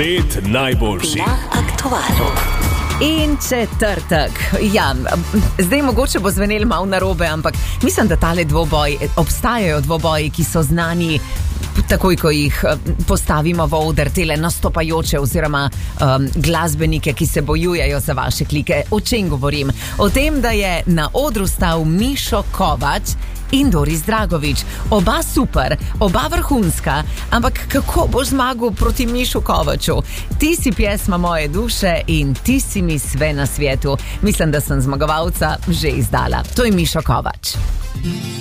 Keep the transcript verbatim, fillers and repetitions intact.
Pet najboljših na aktualu. In četrtek. Ja, zdaj mogoče bo zvenel malo narobe, ampak mislim, da tale dvoboj, obstajajo dvoboji, ki so znani takoj, ko jih postavimo v oder, tele nastopajoče oziroma um, glasbenike, ki se bojujejo za vaše klike. O čem govorim? O tem, da je na odru stal Mišo Kovač in Doris Dragovič. Oba super, oba vrhunska, ampak kako boš zmagal proti Mišu Kovaču? Ti si pjesma moje duše in ti si mi sve na svetu. Mislim, da sem zmagovalca že izdala. To je Mišo Kovač.